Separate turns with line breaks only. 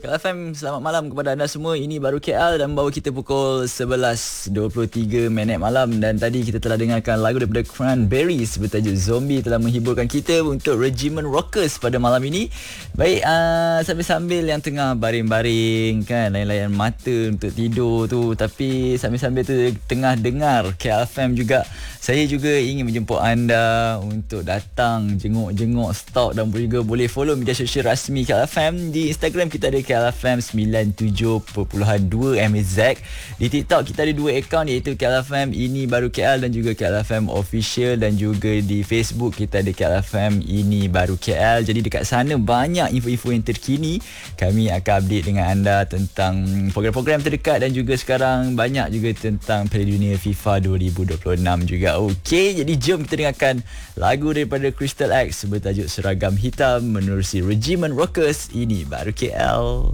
KLFM, selamat malam kepada anda semua. Ini baru KL dan bawa kita pukul 11.23 malam. Dan tadi kita telah dengarkan lagu daripada Cranberries bertajuk Zombie telah menghiburkan kita untuk Regiment Rockers pada malam ini. Baik, sambil-sambil yang tengah baring-baring kan, layan-layan mata untuk tidur tu, tapi sambil-sambil tu tengah dengar KLFM juga, saya juga ingin menjemput anda untuk datang jenguk-jenguk stok dan juga boleh follow media sosial rasmi KLFM. Di Instagram kita ada KLFM 97.2 MZ. Di TikTok kita ada 2 akaun, iaitu KLFM Ini Baru KL dan juga KLFM Official, dan juga di Facebook kita ada KLFM Ini Baru KL. Jadi dekat sana banyak info-info yang terkini. Kami akan update dengan anda tentang program-program terdekat dan juga sekarang banyak juga tentang Piala Dunia FIFA 2026 juga. Okey, jadi jom kita dengarkan lagu daripada Crystal X bertajuk Seragam Hitam menerusi Regiment Rockers. Ini Baru KL.